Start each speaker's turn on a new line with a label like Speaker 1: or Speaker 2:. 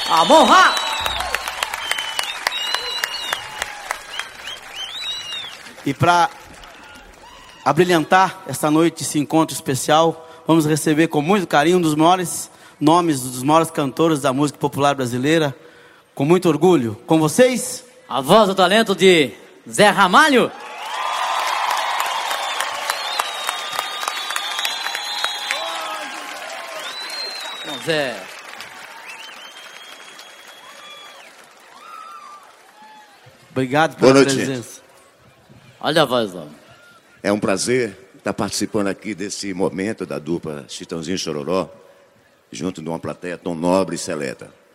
Speaker 1: Amorra!
Speaker 2: E para abrilhantar esta noite, esse encontro especial, vamos receber com muito carinho um dos maiores nomes, dos maiores cantores da música popular brasileira, com muito orgulho. Com vocês,
Speaker 1: a voz do talento de Zé Ramalho. Zé.
Speaker 2: Obrigado pela
Speaker 3: Boa noite,
Speaker 2: presença.
Speaker 1: Olha a voz, homem.
Speaker 3: É um prazer estar participando aqui desse momento da dupla Chitãozinho e Chororó, junto de uma plateia tão nobre e seleta.